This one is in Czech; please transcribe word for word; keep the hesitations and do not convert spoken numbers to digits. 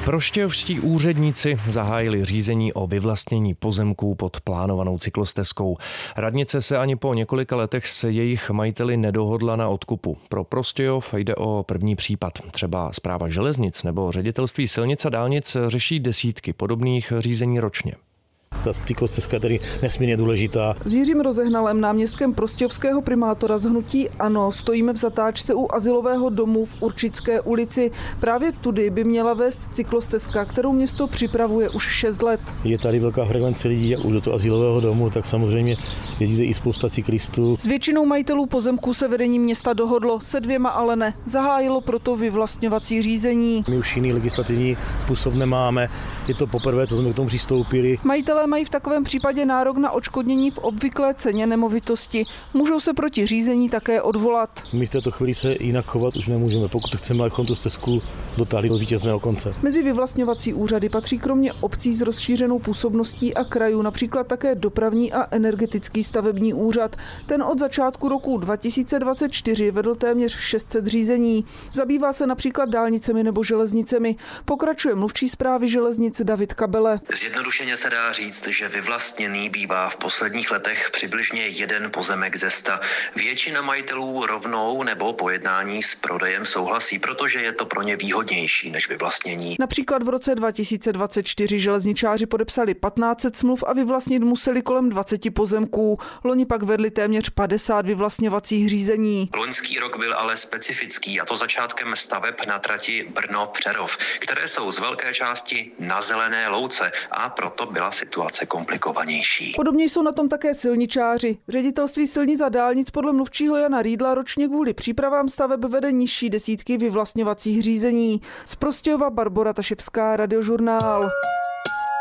Proštějovští úředníci zahájili řízení o vyvlastnění pozemků pod plánovanou cyklostezkou. Radnice se ani po několika letech s jejich majiteli nedohodla na odkupu. Pro Prostějov jde o první případ. Třeba Správa železnic nebo Ředitelství silnic a dálnic řeší desítky podobných řízení ročně. Ta cyklostezka je tedy nesmírně důležitá. S Jiřím Rozehnalem, náměstkem prostějovského primátora z hnutí ANO, stojíme v zatáčce u azylového domu v Určické ulici. Právě tudy by měla vést cyklostezka, kterou město připravuje už šest let. Je tady velká frekvence lidí, jak už do toho azylového domu, tak samozřejmě jezdí i spousta cyklistů. S většinou majitelů pozemků se vedení města dohodlo, se dvěma ale ne. Zahájilo proto vyvlastňovací řízení. My už jiný legislativní způsob nemáme. Je to poprvé, co jsme k tomu přistoupili. Majitelé mají v takovém případě nárok na odškodnění v obvyklé ceně nemovitosti. Můžou se proti řízení také odvolat. My v této chvíli se jinak chovat už nemůžeme, pokud chceme, abychom tu stezku dotáhli do vítězného konce. Mezi vyvlastňovací úřady patří kromě obcí s rozšířenou působností a krajů například také dopravní a energetický stavební úřad. Ten od začátku roku dva tisíce dvacet čtyři vedl téměř šest set řízení. Zabývá se například dálnicemi nebo železnicemi. Pokračuje mluvčí správy železnic David Kabele. Zjednodušeně se dá říct, že vyvlastněný bývá v posledních letech přibližně jeden pozemek ze sta. Většina majitelů rovnou nebo po jednání s prodejem souhlasí, protože je to pro ně výhodnější než vyvlastnění. Například v roce dva tisíce dvacet čtyři železničáři podepsali patnáct set smluv a vyvlastnit museli kolem dvacet pozemků. Loni pak vedli téměř padesát vyvlastňovacích řízení. Loňský rok byl ale specifický, a to začátkem staveb na trati Brno-Přerov, které jsou z velké části na zelené louce, a proto byla situace komplikovanější. Podobně jsou na tom také silničáři. Ředitelství silnic a dálnic podle mluvčího Jana Rýdla ročně kvůli přípravám staveb vede nižší desítky vyvlastňovacích řízení. Z Prostějova Barbora Taševská, Radiožurnál.